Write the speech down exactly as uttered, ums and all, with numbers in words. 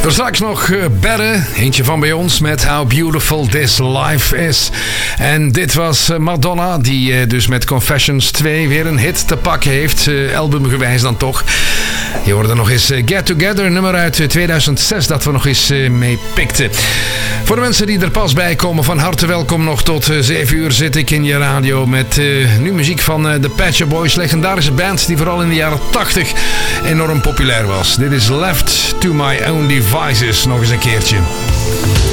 Er straks nog uh, Berre, eentje van bij ons met How Beautiful This Life Is. En dit was uh, Madonna, die uh, dus met Confessions twee weer een hit te pakken heeft. Uh, albumgewijs dan toch. Je hoorde nog eens uh, Get Together, nummer uit uh, tweeduizend zes dat we nog eens uh, mee pikten. Voor de mensen die er pas bij komen, van harte welkom. Nog tot uh, zeven uur zit ik in je radio met uh, nu muziek van uh, de Pet Shop Boys. Legendarische band die vooral in de jaren tachtig enorm populair was. Dit is Left to My Own Devices. Nog eens een keertje.